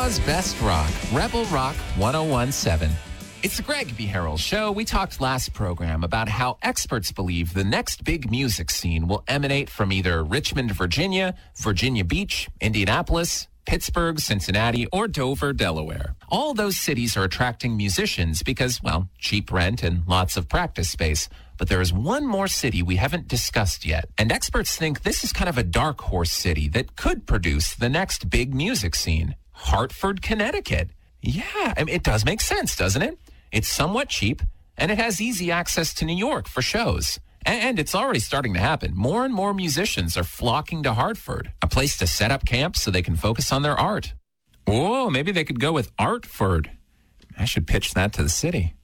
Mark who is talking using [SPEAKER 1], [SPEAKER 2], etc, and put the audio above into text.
[SPEAKER 1] Omaha's best rock, Rebel Rock 1017. It's the Greg B. Harrell Show. We talked last program about how experts believe the next big music scene will emanate from either Richmond, Virginia, Virginia Beach, Indianapolis, Pittsburgh, Cincinnati, or Dover, Delaware. All those cities are attracting musicians because, well, cheap rent and lots of practice space. But there is one more city we haven't discussed yet, and experts think this is kind of a dark horse city that could produce the next big music scene. Hartford, Connecticut. Yeah, I mean, it does make sense, doesn't it? It's somewhat cheap, and it has easy access to New York for shows. And it's already starting to happen. More and more musicians are flocking to Hartford, a place to set up camp so they can focus on their art. Whoa, maybe they could go with Artford. I should pitch that to the city.